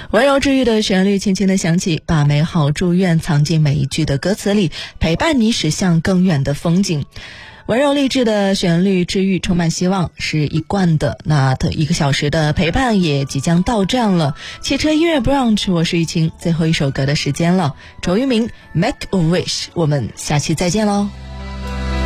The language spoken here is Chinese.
温柔治愈的旋律轻轻地响起，把美好祝愿藏进每一句的歌词里，陪伴你驶向更远的风景。温柔励志的旋律治愈，充满希望，是一贯的。那1个小时的陪伴也即将到站了。汽车音乐 brunch， 我是玉晴，最后一首歌的时间了。周渝民 Make a Wish， 我们下期再见喽。